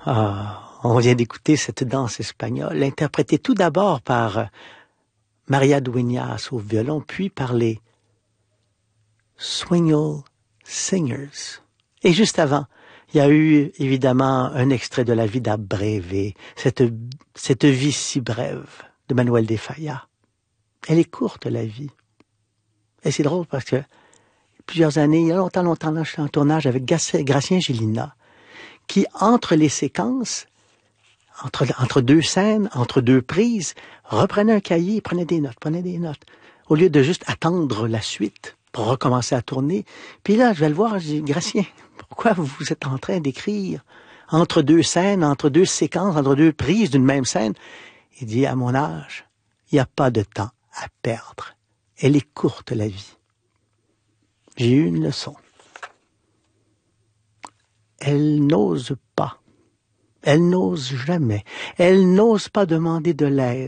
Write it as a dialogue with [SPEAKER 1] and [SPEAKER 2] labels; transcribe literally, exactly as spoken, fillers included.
[SPEAKER 1] Ah, on vient d'écouter cette danse espagnole, interprétée tout d'abord par Maria Dueñas au violon, puis par les Swingle Singers. Et juste avant, il y a eu évidemment un extrait de La vida breve, cette, cette vie si brève de Manuel de Falla. Elle est courte, la vie. Et c'est drôle parce que plusieurs années, il y a longtemps, longtemps, là, je suis en tournage avec Gracien Gélina, qui, entre les séquences, entre, entre deux scènes, entre deux prises, reprenait un cahier, prenait des notes, prenait des notes, au lieu de juste attendre la suite pour recommencer à tourner. Puis là, je vais le voir, je dis, Gracien, pourquoi vous êtes en train d'écrire entre deux scènes, entre deux séquences, entre deux prises d'une même scène? Il dit, à mon âge, il n'y a pas de temps à perdre. Elle est courte, la vie. J'ai eu une leçon. Elle n'ose pas. Elle n'ose jamais. Elle n'ose pas demander de l'aide.